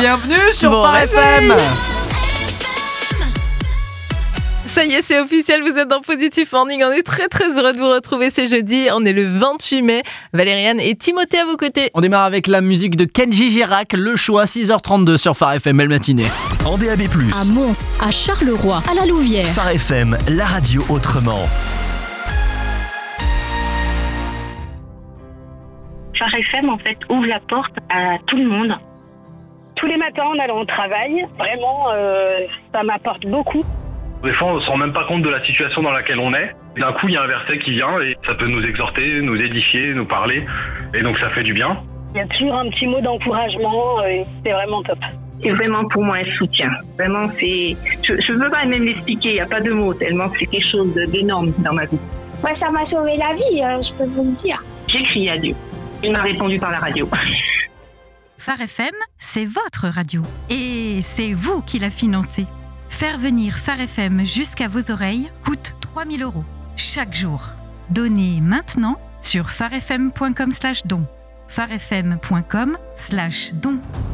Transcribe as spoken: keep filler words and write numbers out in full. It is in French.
bienvenue sur Bon Phare F M. Ça y est, c'est officiel, vous êtes dans Positive Morning. On est très très heureux de vous retrouver ce jeudi. On est le vingt-huit mai. Valériane et Timothée à vos côtés. On démarre avec la musique de Kenji Girac, le show à six heures trente-deux sur Phare F M, belle matinée. En D A B plus, À Mons, à Charleroi, à la Louvière. Phare F M, la radio autrement. Phare F M, en fait, ouvre la porte à tout le monde. Tous les matins en allant au travail, vraiment, euh, ça m'apporte beaucoup. Des fois, on ne se rend même pas compte de la situation dans laquelle on est. D'un coup, il y a un verset qui vient et ça peut nous exhorter, nous édifier, nous parler. Et donc, ça fait du bien. Il y a toujours un petit mot d'encouragement et c'est vraiment top. C'est vraiment pour moi un soutien. Vraiment, c'est, je ne peux pas même l'expliquer, il n'y a pas de mots, tellement c'est quelque chose d'énorme dans ma vie. Moi, ça m'a sauvé la vie, euh, je peux vous le dire. J'ai crié à Dieu. Il m'a répondu par la radio. Phare F M, c'est votre radio. Et c'est vous qui la financez. Faire venir Phare F M jusqu'à vos oreilles coûte trois mille euros chaque jour. Donnez maintenant sur pharefm point com slash don. pharefm point com slash don.